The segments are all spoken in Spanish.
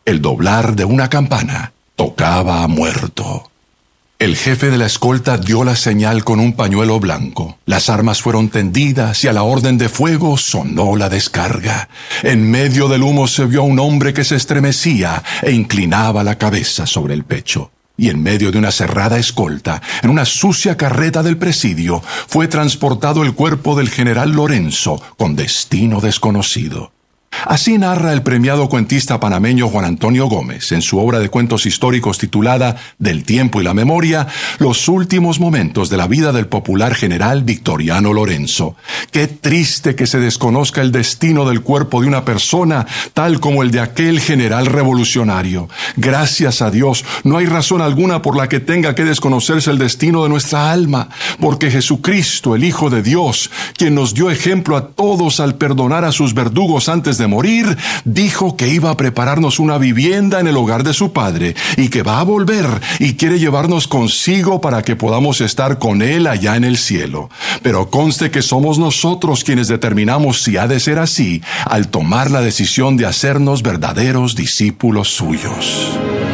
El doblar de una campana tocaba a muerto. El jefe de la escolta dio la señal con un pañuelo blanco. Las armas fueron tendidas y a la orden de fuego sonó la descarga. En medio del humo se vio a un hombre que se estremecía e inclinaba la cabeza sobre el pecho. Y en medio de una cerrada escolta, en una sucia carreta del presidio, fue transportado el cuerpo del general Lorenzo con destino desconocido. Así narra el premiado cuentista panameño Juan Antonio Gómez en su obra de cuentos históricos titulada Del tiempo y la memoria, los últimos momentos de la vida del popular general Victoriano Lorenzo. Qué triste que se desconozca el destino del cuerpo de una persona tal como el de aquel general revolucionario. Gracias a Dios, no hay razón alguna por la que tenga que desconocerse el destino de nuestra alma, porque Jesucristo, el Hijo de Dios, quien nos dio ejemplo a todos al perdonar a sus verdugos antes de morir, dijo que iba a prepararnos una vivienda en el hogar de su Padre y que va a volver y quiere llevarnos consigo para que podamos estar con Él allá en el cielo. Pero conste que somos nosotros quienes determinamos si ha de ser así al tomar la decisión de hacernos verdaderos discípulos suyos.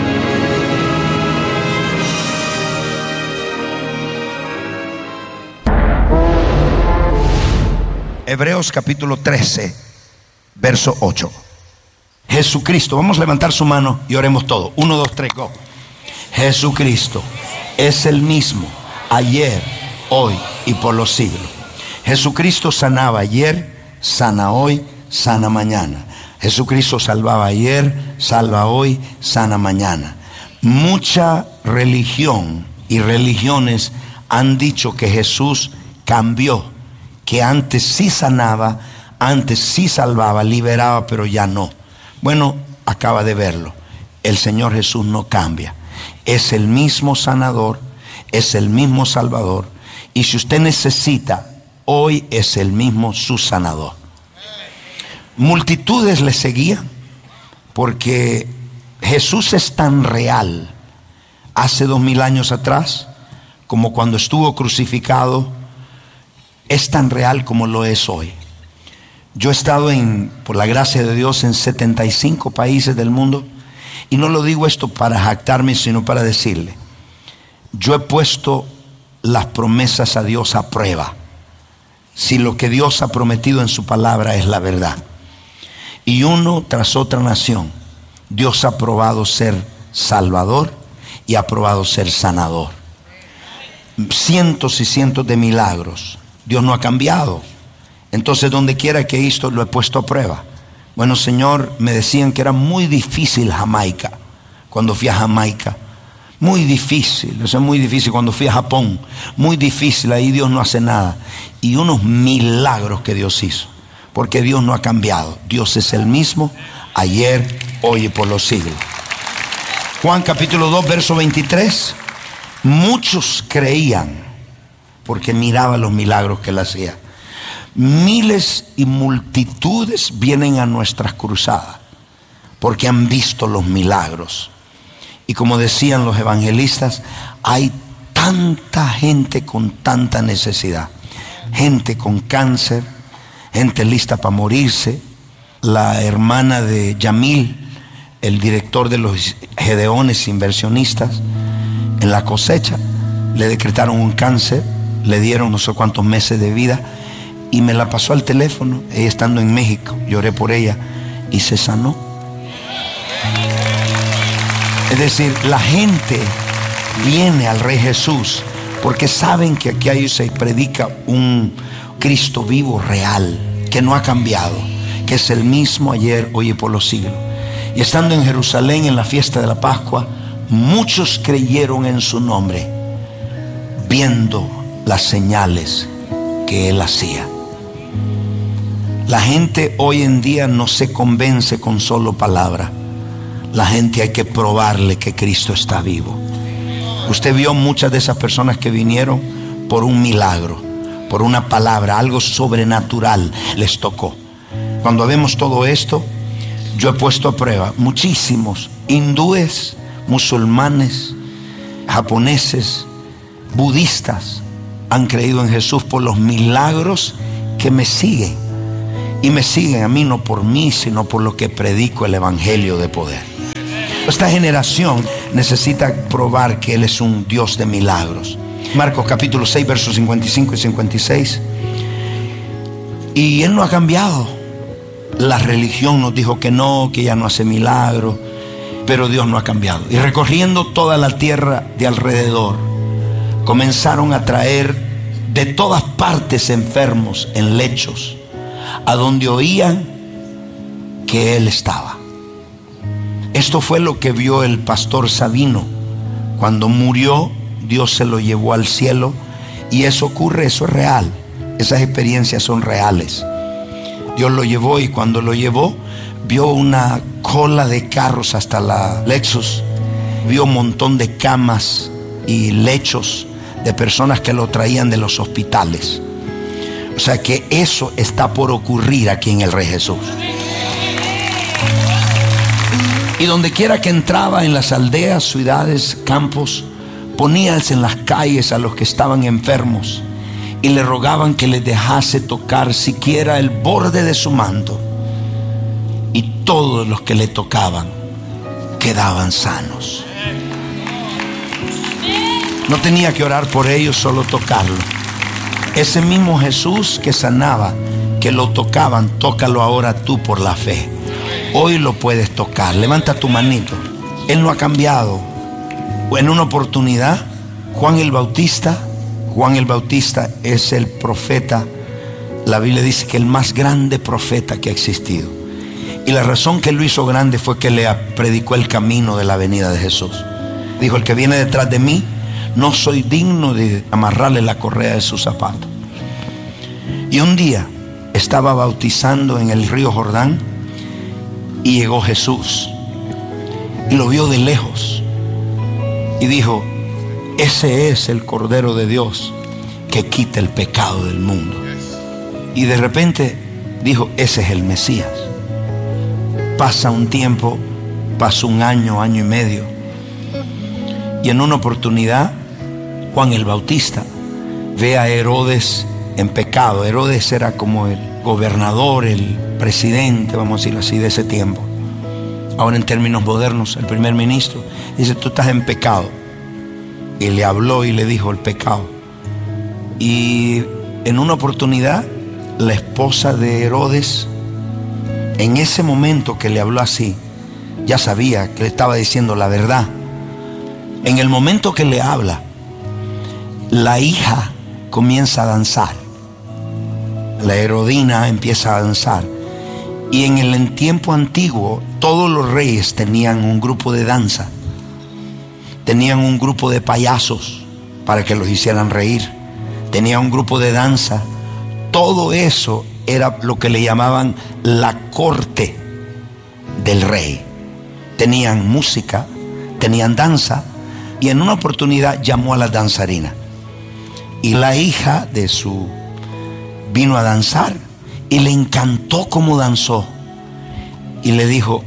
Hebreos capítulo 13, verso 8. Jesucristo, vamos a levantar su mano y oremos todo. 1, 2, 3, go. Jesucristo es el mismo ayer, hoy y por los siglos. Jesucristo sanaba ayer, sana hoy, sana mañana. Jesucristo salvaba ayer, salva hoy, sana mañana. Mucha religión y religiones han dicho que Jesús cambió, que antes sí sanaba, antes sí salvaba, liberaba, pero ya no. Bueno, acaba de verlo. El Señor Jesús no cambia. Es el mismo sanador, es el mismo salvador. Y si usted necesita, hoy es el mismo su sanador. Multitudes le seguían porque Jesús es tan real hace 2000 años atrás como cuando estuvo crucificado. Es tan real como lo es hoy. Yo he estado por la gracia de Dios, en 75 países del mundo. Y no lo digo esto para jactarme, sino para decirle: yo he puesto las promesas a Dios a prueba. Si lo que Dios ha prometido en su palabra es la verdad. Y uno tras otra nación, Dios ha probado ser salvador y ha probado ser sanador. Cientos y cientos de milagros. Dios no ha cambiado. Entonces, donde quiera que esto lo he puesto a prueba. Bueno, Señor, me decían que era muy difícil Jamaica. Cuando fui a Jamaica, muy difícil. Eso es muy difícil. Cuando fui a Japón, muy difícil. Ahí Dios no hace nada. Y unos milagros que Dios hizo, porque Dios no ha cambiado. Dios es el mismo ayer, hoy y por los siglos. Juan capítulo 2, verso 23. Muchos creían porque miraba los milagros que él hacía. Miles y multitudes vienen a nuestras cruzadas porque han visto los milagros. Y como decían los evangelistas, hay tanta gente con tanta necesidad. Gente con cáncer, gente lista para morirse. La hermana de Yamil, el director de los Gedeones inversionistas, en la cosecha le decretaron un cáncer, le dieron no sé cuántos meses de vida y me la pasó al teléfono, ella estando en México. Lloré por ella y se sanó. Es decir, la gente viene al Rey Jesús porque saben que aquí se predica un Cristo vivo, real, que no ha cambiado, que es el mismo ayer, hoy y por los siglos. Y estando en Jerusalén en la fiesta de la Pascua, muchos creyeron en su nombre, viendo las señales que él hacía. La gente hoy en día no se convence con solo palabra. La gente hay que probarle que Cristo está vivo. Usted vio muchas de esas personas que vinieron por un milagro, por una palabra, algo sobrenatural les tocó. Cuando vemos todo esto, yo he puesto a prueba muchísimos hindúes, musulmanes, japoneses, budistas han creído en Jesús por los milagros que me siguen. Y me siguen a mí no por mí, sino por lo que predico, el evangelio de poder. Esta generación necesita probar que Él es un Dios de milagros. Marcos capítulo 6, versos 55 y 56. Y Él no ha cambiado. La religión nos dijo que no, que ya no hace milagros, pero Dios no ha cambiado. Y recorriendo toda la tierra de alrededor, comenzaron a traer de todas partes enfermos en lechos, a donde oían que Él estaba. Esto fue lo que vio el pastor Sabino. Cuando murió, Dios se lo llevó al cielo. Y eso ocurre, eso es real. Esas experiencias son reales. Dios lo llevó, y cuando lo llevó, vio una cola de carros hasta la Lexus. Vio un montón de camas y lechos de personas que lo traían de los hospitales. O sea que eso está por ocurrir aquí en el Rey Jesús. Y donde quiera que entraba, en las aldeas, ciudades, campos, poníase en las calles a los que estaban enfermos y le rogaban que les dejase tocar siquiera el borde de su manto. Y todos los que le tocaban quedaban sanos. No tenía que orar por ellos, solo tocarlo. Ese mismo Jesús que sanaba, que lo tocaban, tócalo ahora tú por la fe. Hoy lo puedes tocar. Levanta tu manito. Él no ha cambiado. En una oportunidad, Juan el Bautista es el profeta. La Biblia dice que el más grande profeta que ha existido. Y la razón que él lo hizo grande fue que le predicó el camino de la venida de Jesús. Dijo: el que viene detrás de mí, no soy digno de amarrarle la correa de sus zapatos. Y un día estaba bautizando en el río Jordán, y llegó Jesús y lo vio de lejos y dijo: ese es el Cordero de Dios que quita el pecado del mundo. Y de repente dijo: ese es el Mesías. Pasa un tiempo, pasó un año, año y medio, y en una oportunidad Juan el Bautista ve a Herodes en pecado. Herodes era como el gobernador, el presidente, vamos a decirlo así, de ese tiempo. Ahora en términos modernos, el primer ministro. Dice: tú estás en pecado. Y le habló y le dijo el pecado. Y en una oportunidad, la esposa de Herodes, en ese momento que le habló así, ya sabía que le estaba diciendo la verdad. En el momento que le habla, la hija comienza a danzar. La Herodina empieza a danzar. Y en el tiempo antiguo, todos los reyes tenían un grupo de danza. Tenían un grupo de payasos para que los hicieran reír. Tenían un grupo de danza. Todo eso era lo que le llamaban la corte del rey. Tenían música, tenían danza. Y en una oportunidad llamó a las danzarinas. Y la hija de su vino a danzar y le encantó cómo danzó. Y le dijo: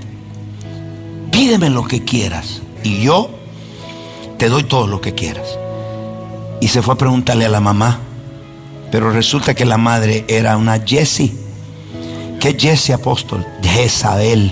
pídeme lo que quieras y yo te doy todo lo que quieras. Y se fue a preguntarle a la mamá. Pero resulta que la madre era una Jessie. ¿Qué Jessie, apóstol? Jezabel.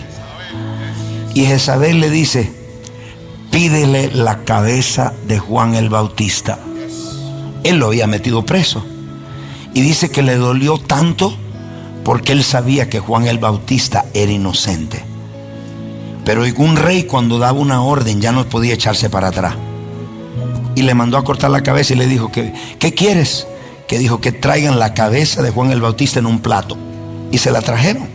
Y Jezabel le dice: pídele la cabeza de Juan el Bautista. Él lo había metido preso. Y dice que le dolió tanto porque él sabía que Juan el Bautista era inocente. Pero un rey, cuando daba una orden, ya no podía echarse para atrás. Y le mandó a cortar la cabeza y le dijo: ¿qué quieres? Que dijo que traigan la cabeza de Juan el Bautista en un plato. Y se la trajeron.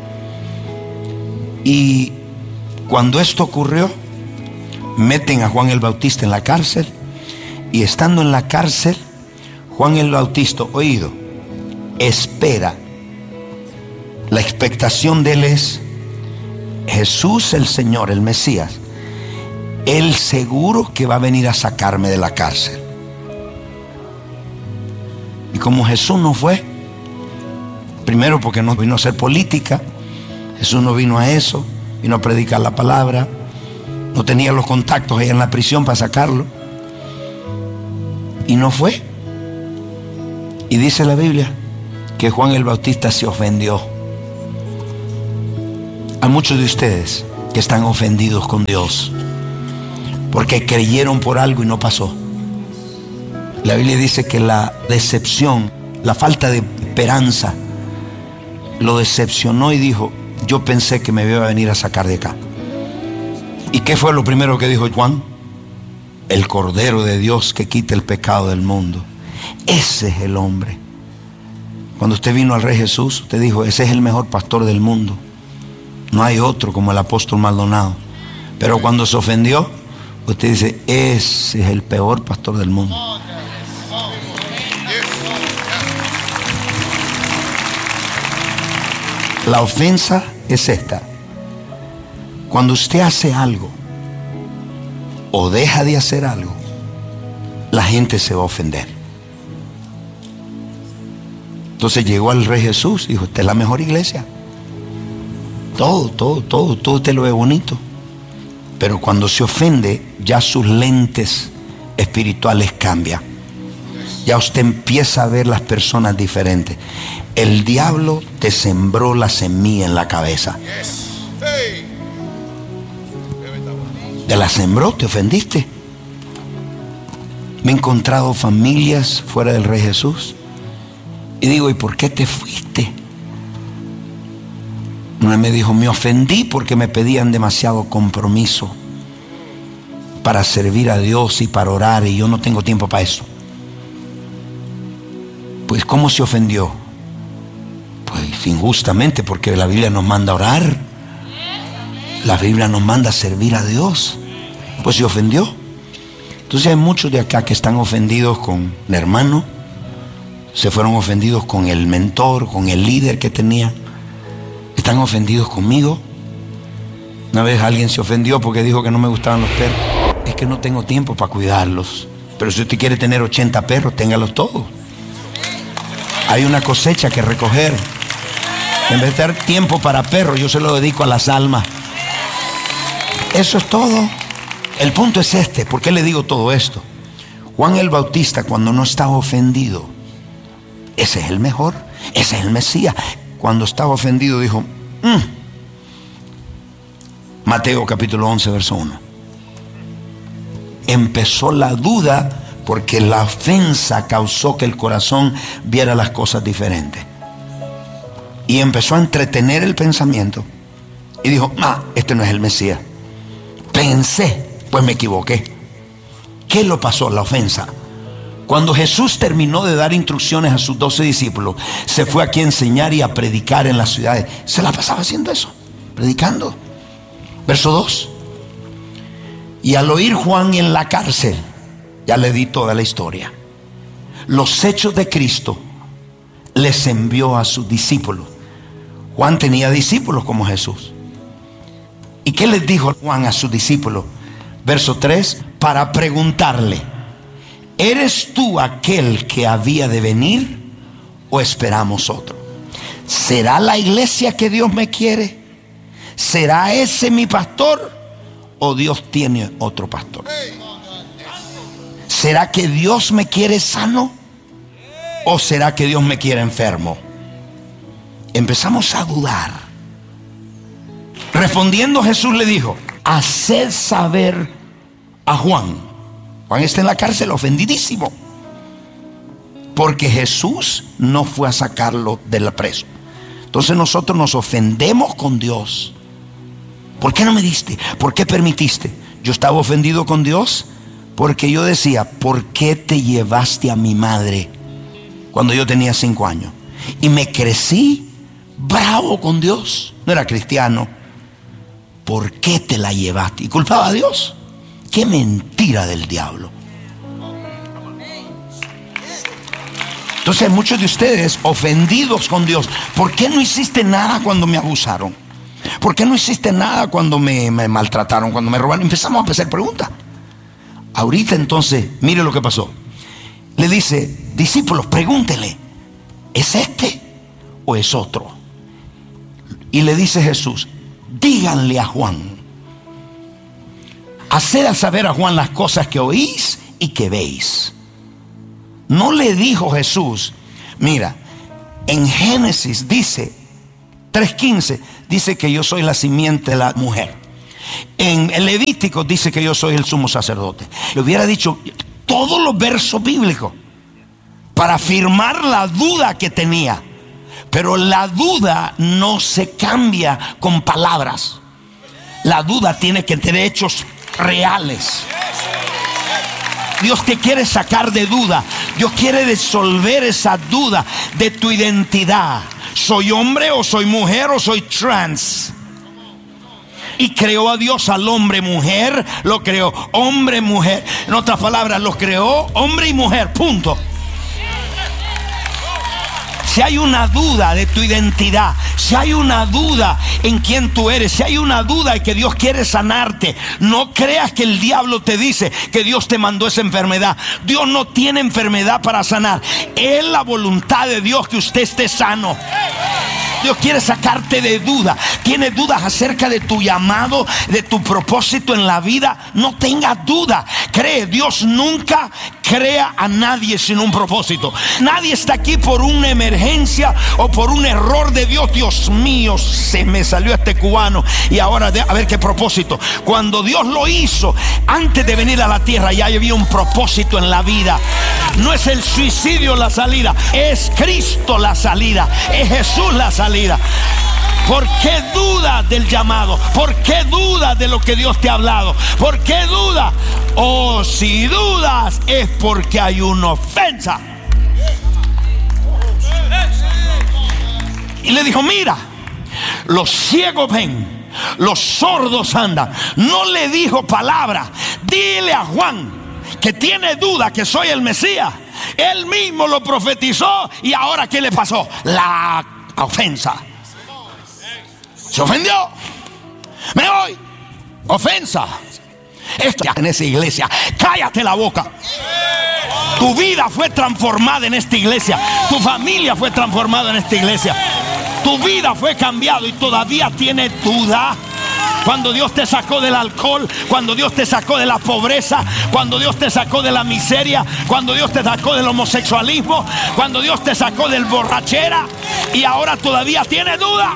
Y cuando esto ocurrió, meten a Juan el Bautista en la cárcel. Y estando en la cárcel, Juan el Bautista, oído, espera. La expectación de él es: Jesús el Señor, el Mesías, Él seguro que va a venir a sacarme de la cárcel. Y como Jesús no fue, primero porque no vino a hacer política, Jesús no vino a eso, vino a predicar la palabra, no tenía los contactos ahí en la prisión para sacarlo, y no fue. Y dice la Biblia que Juan el Bautista se ofendió. A muchos de ustedes que están ofendidos con Dios porque creyeron por algo y no pasó. La Biblia dice que la decepción, la falta de esperanza, lo decepcionó y dijo: yo pensé que me iba a venir a sacar de acá. ¿Y qué fue lo primero que dijo Juan? El Cordero de Dios que quita el pecado del mundo. Ese es el hombre. Cuando usted vino al Rey Jesús, usted dijo: ese es el mejor pastor del mundo. No hay otro como el apóstol Maldonado. Pero cuando se ofendió, usted dice: ese es el peor pastor del mundo. La ofensa es esta: cuando usted hace algo o deja de hacer algo, la gente se va a ofender. Entonces llegó al Rey Jesús y dijo: esta es la mejor iglesia. Todo usted lo ve bonito. Pero cuando se ofende, ya sus lentes espirituales cambian. Ya usted empieza a ver las personas diferentes. El diablo te sembró la semilla en la cabeza. Te la sembró, te ofendiste. Me he encontrado familias fuera del Rey Jesús y digo: ¿y por qué te fuiste? Una me dijo: me ofendí porque me pedían demasiado compromiso para servir a Dios y para orar, y yo no tengo tiempo para eso. Pues ¿cómo se ofendió? Pues injustamente, porque la Biblia nos manda a orar, la Biblia nos manda a servir a Dios. Pues se ofendió. Entonces hay muchos de acá que están ofendidos con el hermano, se fueron ofendidos con el mentor, con el líder que tenía, están ofendidos conmigo. Una vez alguien se ofendió porque dijo que no me gustaban los perros. Es que no tengo tiempo para cuidarlos. Pero si usted quiere tener 80 perros, téngalos todos. Hay una cosecha que recoger. En vez de dar tiempo para perros, yo se lo dedico a las almas. Eso es todo. El punto es este. ¿Por qué le digo todo esto? Juan el Bautista, cuando no estaba ofendido, ese es el mejor, ese es el Mesías. Cuando estaba ofendido dijo: Mateo capítulo 11 verso 1. Empezó la duda porque la ofensa causó que el corazón viera las cosas diferentes. Y empezó a entretener el pensamiento y dijo: este no es el Mesías. Pensé, pues me equivoqué. ¿Qué lo pasó? La ofensa. Cuando Jesús terminó de dar instrucciones a sus 12 discípulos, se fue aquí a enseñar y a predicar en las ciudades. Se la pasaba haciendo eso, predicando. Verso 2. Y al oír Juan en la cárcel, ya le di toda la historia, los hechos de Cristo, les envió a sus discípulos. Juan tenía discípulos como Jesús. ¿Y qué les dijo Juan a sus discípulos? Verso 3, para preguntarle: ¿eres tú aquel que había de venir o esperamos otro? ¿Será la iglesia que Dios me quiere? ¿Será ese mi pastor o Dios tiene otro pastor? ¿Será que Dios me quiere sano o será que Dios me quiere enfermo? Empezamos a dudar. Respondiendo, Jesús le dijo: haced saber a Juan. Juan está en la cárcel ofendidísimo porque Jesús no fue a sacarlo del preso. Entonces nosotros nos ofendemos con Dios. ¿Por qué no me diste? ¿Por qué permitiste? Yo estaba ofendido con Dios porque yo decía: ¿por qué te llevaste a mi madre cuando yo tenía 5 años? Y me crecí bravo con Dios. No era cristiano. ¿Por qué te la llevaste? Y culpaba a Dios. Qué mentira del diablo. Entonces muchos de ustedes ofendidos con Dios: ¿por qué no hiciste nada cuando me abusaron? ¿Por qué no hiciste nada cuando me maltrataron, cuando me robaron? Empezamos a hacer preguntas. Ahorita entonces, mire lo que pasó. Le dice: discípulos, pregúntele, ¿es este o es otro? Y le dice Jesús: díganle a Juan, haced a saber a Juan las cosas que oís y que veis. No le dijo Jesús: mira, en Génesis dice 3:15, dice que yo soy la simiente de la mujer. En el Levítico dice que yo soy el sumo sacerdote. Le hubiera dicho todos los versos bíblicos para afirmar la duda que tenía. Pero la duda no se cambia con palabras. La duda tiene que tener hechos reales. Dios te quiere sacar de duda. Dios quiere resolver esa duda de tu identidad. ¿Soy hombre o soy mujer o soy trans? Y creó a Dios al hombre mujer. Lo creó hombre mujer. En otras palabras, lo creó hombre y mujer, punto. Si hay una duda de tu identidad, si hay una duda en quién tú eres, si hay una duda de que Dios quiere sanarte, no creas que el diablo te dice que Dios te mandó esa enfermedad. Dios no tiene enfermedad para sanar. Es la voluntad de Dios que usted esté sano. Dios quiere sacarte de duda. ¿Tienes dudas acerca de tu llamado, de tu propósito en la vida? No tengas duda. Cree, Dios nunca crea a nadie sin un propósito. Nadie está aquí por una emergencia o por un error de Dios. Dios mío, se me salió este cubano y ahora a ver qué propósito. Cuando Dios lo hizo, antes de venir a la tierra ya había un propósito en la vida. No es el suicidio la salida, es Cristo la salida, es Jesús la salida. ¿Por qué dudas del llamado? ¿Por qué dudas de lo que Dios te ha hablado? ¿Por qué dudas? Oh, si dudas es porque hay una ofensa. Y le dijo, mira, los ciegos ven, los sordos andan. No le dijo palabra. Dile a Juan que tiene duda que soy el Mesías. Él mismo lo profetizó. Y ahora ¿qué le pasó? La ofensa. Se ofendió. Me voy. Ofensa. Esto ya en esa iglesia. Cállate la boca. Tu vida fue transformada en esta iglesia. Tu familia fue transformada en esta iglesia. Tu vida fue cambiada y todavía tienes duda. Cuando Dios te sacó del alcohol, cuando Dios te sacó de la pobreza, cuando Dios te sacó de la miseria, cuando Dios te sacó del homosexualismo, cuando Dios te sacó del borrachera y ahora todavía tienes duda.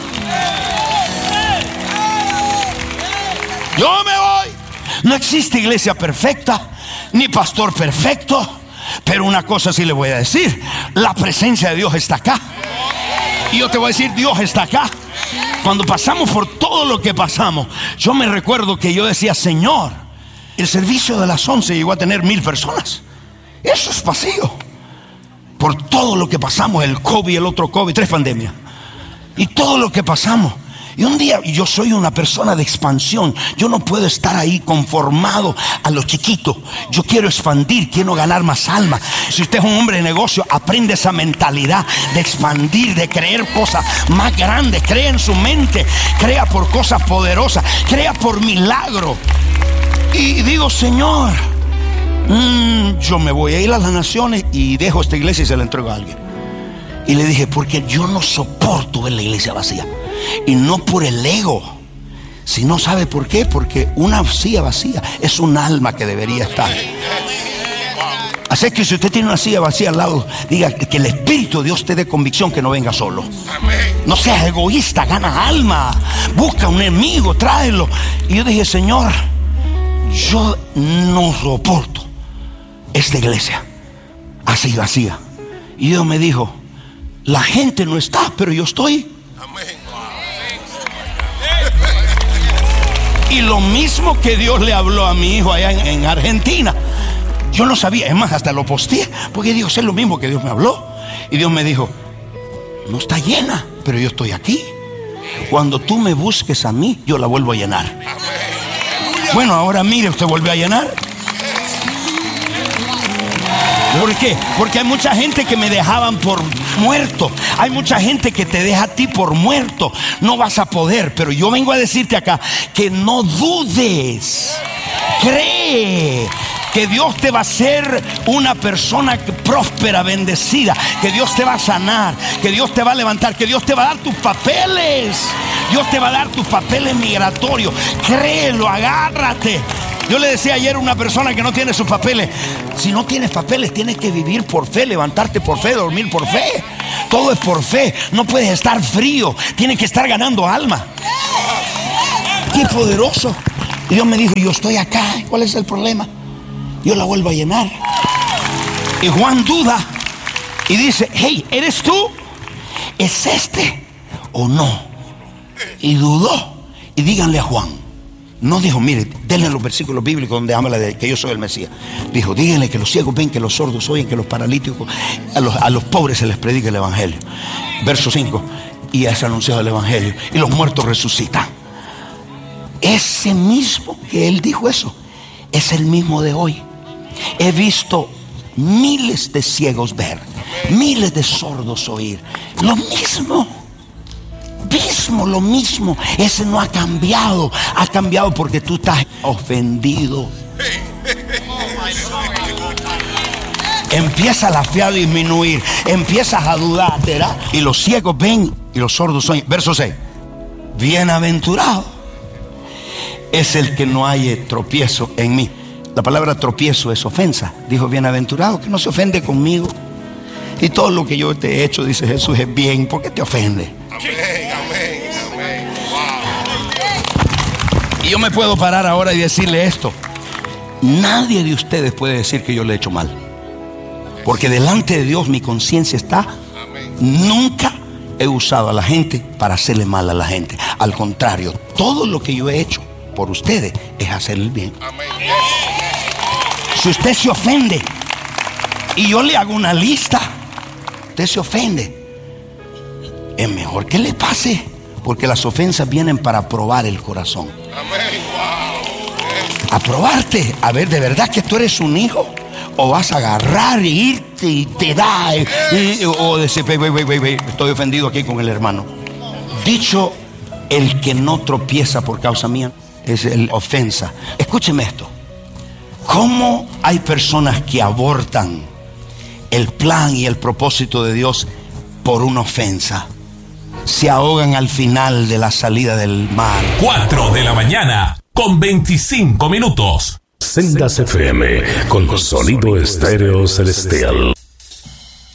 Yo me voy. No existe iglesia perfecta, ni pastor perfecto, pero una cosa sí le voy a decir: la presencia de Dios está acá. Y yo te voy a decir, Dios está acá. Cuando pasamos por todo lo que pasamos, yo me recuerdo que yo decía, Señor, el servicio de las 11 llegó a tener 1000 personas. Eso es vacío. Por todo lo que pasamos, el COVID, el otro COVID, 3 pandemias. Y todo lo que pasamos. Y un día, yo soy una persona de expansión. Yo no puedo estar ahí conformado a lo chiquito. Yo quiero expandir, quiero ganar más almas. Si usted es un hombre de negocio, aprende esa mentalidad de expandir, de creer cosas más grandes. Crea en su mente, crea por cosas poderosas, crea por milagro. Y digo, Señor, yo me voy a ir a las naciones y dejo esta iglesia y se la entrego a alguien. Y le dije, porque yo no soporto ver la iglesia vacía. Y no por el ego, sino, ¿sabe por qué? Porque una silla vacía es un alma que debería estar. Así que si usted tiene una silla vacía al lado, diga que el Espíritu de Dios te dé convicción que no venga solo. No seas egoísta, gana alma, busca un enemigo, tráelo. Y yo dije, Señor, yo no soporto esta iglesia así vacía. Y Dios me dijo, la gente no está, pero yo estoy. Y lo mismo que Dios le habló a mi hijo allá en Argentina, yo no sabía, es más, hasta lo posteé, porque digo, es lo mismo que Dios me habló. Y Dios me dijo, no está llena, pero yo estoy aquí. Cuando tú me busques a mí, yo la vuelvo a llenar. Bueno, ahora mire, usted vuelve a llenar. ¿Por qué? Porque hay mucha gente que me dejaban por muerto. Hay mucha gente que te deja a ti por muerto. No vas a poder. Pero yo vengo a decirte acá que no dudes. Cree que Dios te va a hacer una persona próspera, bendecida. Que Dios te va a sanar. Que Dios te va a levantar. Que Dios te va a dar tus papeles. Dios te va a dar tus papeles migratorios. Créelo, agárrate. Yo le decía ayer a una persona que no tiene sus papeles, si no tienes papeles tienes que vivir por fe, levantarte por fe, dormir por fe. Todo es por fe. No puedes estar frío, tienes que estar ganando alma. qué poderoso. Y Dios me dijo, yo estoy acá, ¿cuál es el problema? Yo la vuelvo a llenar. Y Juan duda y dice, hey, ¿eres tú? ¿Es este o no? Y dudó. Y díganle a Juan. No dijo, mire, denle los versículos bíblicos donde habla de que yo soy el Mesías. Dijo, díganle que los ciegos ven, que los sordos oyen, que los paralíticos, a los pobres se les predica el evangelio. Verso 5. Y es anunciado el evangelio. Y los muertos resucitan. Ese mismo que él dijo eso, es el mismo de hoy. He visto miles de ciegos ver, miles de sordos oír. Lo mismo. Lo mismo. Ese no ha cambiado. Ha cambiado porque tú estás ofendido. Empieza la fe a disminuir. Empiezas a dudar, ¿verdad? Y los ciegos ven y los sordos oyen. Verso 6. Bienaventurado es el que no haya tropiezo en mí. La palabra tropiezo es ofensa. Dijo, bienaventurado que no se ofende conmigo. Y todo lo que yo te he hecho, dice Jesús, es bien. ¿Por qué te ofende? Amén, amén, amén. Wow. Y yo me puedo parar ahora y decirle esto. Nadie de ustedes puede decir que yo le he hecho mal. Porque delante de Dios mi conciencia está. Amén. Nunca he usado a la gente para hacerle mal a la gente. Al contrario, todo lo que yo he hecho por ustedes es hacerle el bien. Amén. Si usted se ofende y yo le hago una lista, usted se ofende, es mejor que le pase, porque las ofensas vienen para probar el corazón. Amén. A probarte, a ver, ¿de verdad que tú eres un hijo? O vas a agarrar y irte y te da, o decir, estoy ofendido aquí con el hermano. Dicho, el que no tropieza por causa mía es el ofensa. Escúcheme esto. ¿Cómo hay personas que abortan el plan y el propósito de Dios por una ofensa? Se ahogan al final de la salida del mar. 4 de la mañana con 25 minutos. Sendas FM con sonido estéreo celestial.